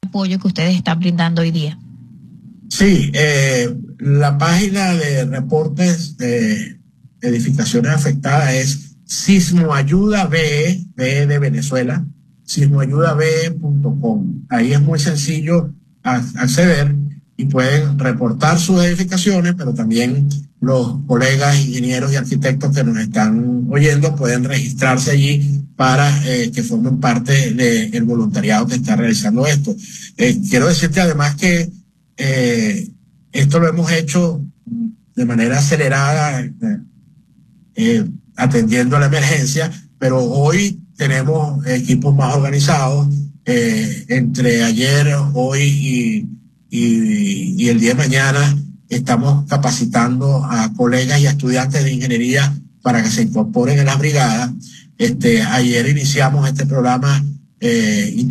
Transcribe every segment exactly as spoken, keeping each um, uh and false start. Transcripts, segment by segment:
apoyo que ustedes están brindando hoy día. Sí, eh, la página de reportes de edificaciones afectadas es Sismoayuda B E, B E de Venezuela, sismoayuda b e punto com. Ahí es muy sencillo acceder y pueden reportar sus edificaciones, pero también los colegas ingenieros y arquitectos que nos están oyendo pueden registrarse allí para eh, que formen parte del voluntariado que está realizando esto. Eh, quiero decirte además que eh, esto lo hemos hecho de manera acelerada, eh, eh, atendiendo a la emergencia, pero hoy tenemos equipos más organizados. Eh, entre ayer, hoy y, y, y el día de mañana estamos capacitando a colegas y a estudiantes de ingeniería para que se incorporen a las brigadas. Este, ayer iniciamos este programa, eh,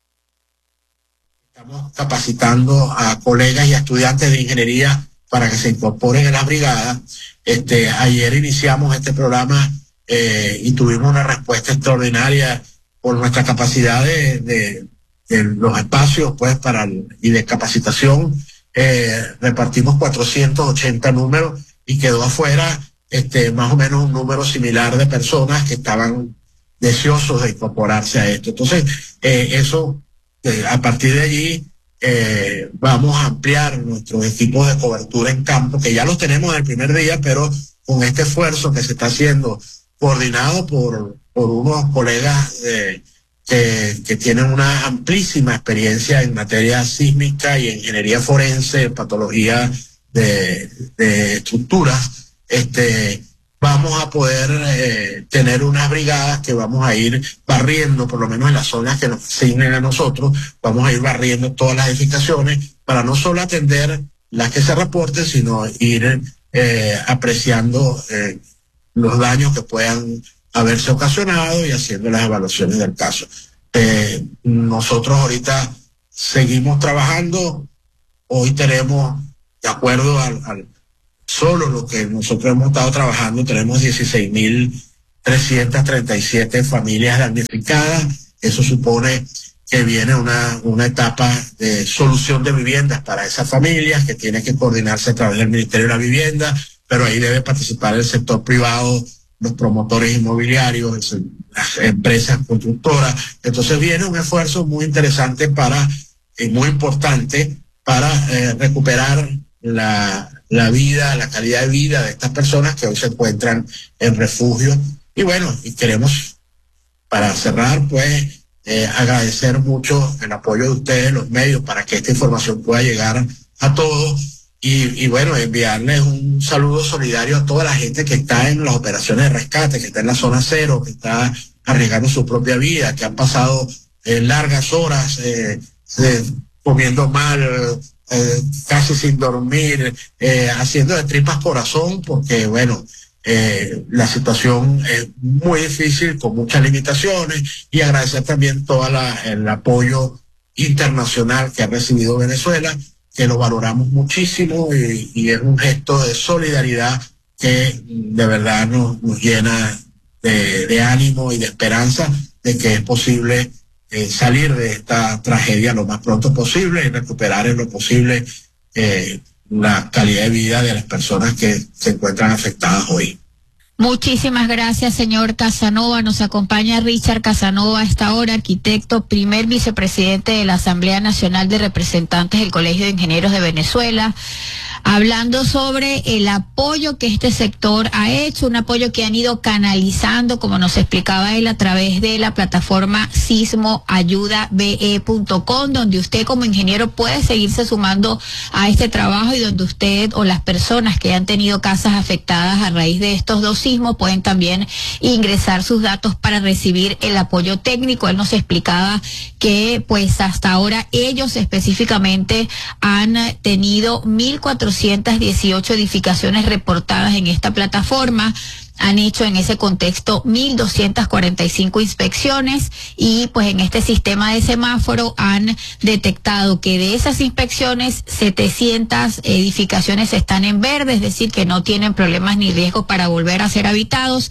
estamos capacitando a colegas y a estudiantes de ingeniería para que se incorporen a las brigadas. Este, ayer iniciamos este programa eh, y tuvimos una respuesta extraordinaria por nuestra capacidad de, de, de los espacios, pues, para el, y de capacitación. Eh, repartimos cuatrocientos ochenta números y quedó afuera este, más o menos un número similar de personas que estaban deseosos de incorporarse a esto. Entonces, eh, eso, eh, a partir de allí, eh, vamos a ampliar nuestros equipos de cobertura en campo, que ya los tenemos en el primer día, pero con este esfuerzo que se está haciendo, coordinado por, por unos colegas eh, que, que tienen una amplísima experiencia en materia sísmica y en ingeniería forense, en patología de, de estructuras, este, vamos a poder eh, tener unas brigadas que vamos a ir barriendo, por lo menos en las zonas que nos asignen a nosotros, vamos a ir barriendo todas las edificaciones para no solo atender las que se reporten, sino ir eh, apreciando eh, los daños que puedan haberse ocasionado y haciendo las evaluaciones del caso. Eh, nosotros ahorita seguimos trabajando. Hoy tenemos, de acuerdo al, al solo lo que nosotros hemos estado trabajando, tenemos dieciséis mil trescientas treinta y siete familias damnificadas. Eso supone que viene una, una etapa de solución de viviendas para esas familias, que tiene que coordinarse a través del Ministerio de la Vivienda, pero ahí debe participar el sector privado, los promotores inmobiliarios, las empresas constructoras. Entonces viene un esfuerzo muy interesante para, y muy importante para eh, recuperar la, la vida, la calidad de vida de estas personas que hoy se encuentran en refugio. Y bueno, y queremos, para cerrar, pues, eh, agradecer mucho el apoyo de ustedes, los medios, para que esta información pueda llegar a todos. Y, y bueno, enviarles un saludo solidario a toda la gente que está en las operaciones de rescate, que está en la zona cero, que está arriesgando su propia vida, que han pasado eh, largas horas eh, eh, comiendo mal, eh, casi sin dormir, eh, haciendo de tripas corazón, porque bueno, eh, la situación es muy difícil, con muchas limitaciones, y agradecer también todo el apoyo internacional que ha recibido Venezuela, que lo valoramos muchísimo y, y es un gesto de solidaridad que de verdad nos, nos llena de, de ánimo y de esperanza de que es posible eh, salir de esta tragedia lo más pronto posible y recuperar en lo posible eh, la calidad de vida de las personas que se encuentran afectadas hoy. Muchísimas gracias, señor Casanova. Nos acompaña Richard Casanova a esta hora, arquitecto, primer vicepresidente de la Asamblea Nacional de Representantes del Colegio de Ingenieros de Venezuela, hablando sobre el apoyo que este sector ha hecho, un apoyo que han ido canalizando, como nos explicaba él, a través de la plataforma sismoayuda b e punto com, donde usted como ingeniero puede seguirse sumando a este trabajo y donde usted o las personas que han tenido casas afectadas a raíz de estos dos sismos pueden también ingresar sus datos para recibir el apoyo técnico. Él nos explicaba que pues hasta ahora ellos específicamente han tenido mil cuatrocientas dieciocho edificaciones reportadas en esta plataforma. Han hecho en ese contexto mil doscientas cuarenta y cinco inspecciones y pues en este sistema de semáforo han detectado que de esas inspecciones setecientas edificaciones están en verde, es decir, que no tienen problemas ni riesgos para volver a ser habitados,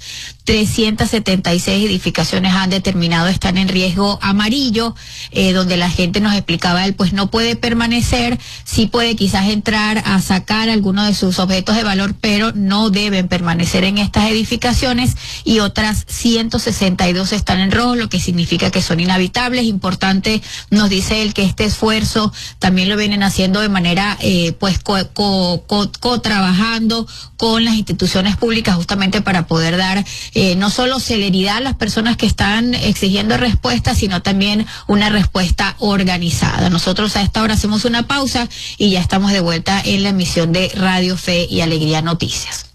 trescientas setenta y seis edificaciones han determinado estar en riesgo amarillo, eh, donde la gente nos explicaba, él pues no puede permanecer, sí puede quizás entrar a sacar algunos de sus objetos de valor, pero no deben permanecer en estas edificaciones, y otras ciento sesenta y dos están en rojo, lo que significa que son inhabitables. Importante, nos dice él, que este esfuerzo también lo vienen haciendo de manera, eh, pues, co, co, co, co trabajando con las instituciones públicas, justamente para poder dar eh, no solo celeridad a las personas que están exigiendo respuestas, sino también una respuesta organizada. Nosotros a esta hora hacemos una pausa y ya estamos de vuelta en la emisión de Radio Fe y Alegría Noticias.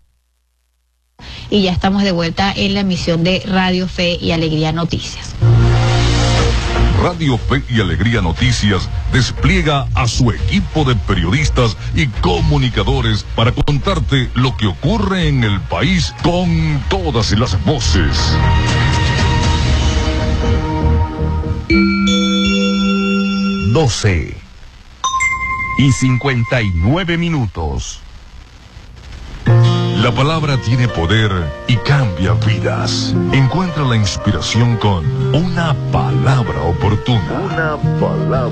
Y ya estamos de vuelta en la emisión de Radio Fe y Alegría Noticias. Radio Fe y Alegría Noticias despliega a su equipo de periodistas y comunicadores para contarte lo que ocurre en el país con todas las voces. doce y cincuenta y nueve minutos. La palabra tiene poder y cambia vidas. Encuentra la inspiración con una palabra oportuna. Una palabra